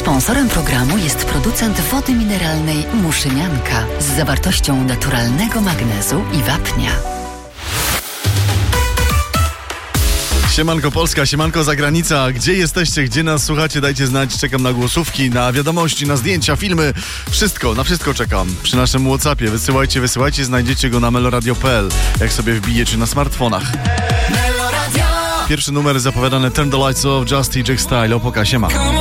Sponsorem programu jest producent wody mineralnej Muszynianka z zawartością naturalnego magnezu i wapnia. Siemanko Polska, siemanko zagranica. Gdzie jesteście, gdzie nas słuchacie? Dajcie znać, czekam na głosówki, na wiadomości, na zdjęcia, filmy. Na wszystko czekam. Przy naszym WhatsAppie wysyłajcie, znajdziecie go na meloradio.pl, jak sobie wbijecie na smartfonach. Pierwszy numer zapowiadany Turn the Lights Off, Just Eject Style, Opoka, siema.